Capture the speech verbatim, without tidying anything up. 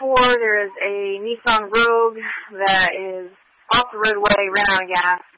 four, there is a Nissan Rogue that is off the roadway, ran out of gas,